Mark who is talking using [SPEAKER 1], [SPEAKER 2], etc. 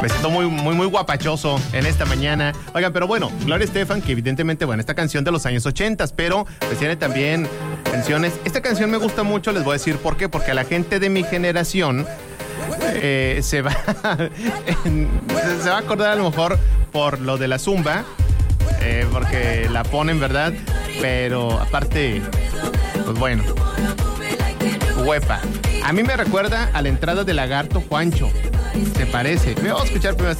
[SPEAKER 1] Me siento muy guapachoso en esta mañana. Oigan, pero bueno, Gloria Estefan, que evidentemente, bueno, esta canción de los años 80, pero pues tiene también canciones. Esta canción me gusta mucho, les voy a decir por qué, porque a la gente de mi generación se va a acordar a lo mejor por lo de la zumba, porque la ponen, ¿verdad? Pero aparte, pues bueno, huepa. A mí me recuerda a la entrada de Lagarto Juancho. ¿Te parece? Vamos a escuchar primero